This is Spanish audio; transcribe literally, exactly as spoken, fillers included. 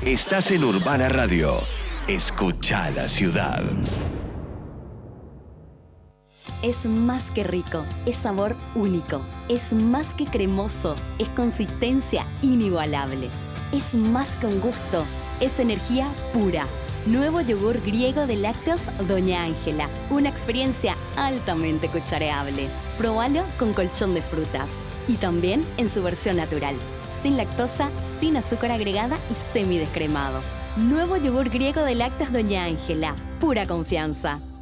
Estás en Urbana Radio. Escucha la ciudad. Es más que rico, es sabor único, es más que cremoso, es consistencia inigualable, es más que un gusto, es energía pura. Nuevo yogur griego de lácteos Doña Ángela, una experiencia altamente cuchareable. Probalo con colchón de frutas y también en su versión natural, sin lactosa, sin azúcar agregada y semidescremado. Nuevo yogur griego de lácteos Doña Ángela, pura confianza.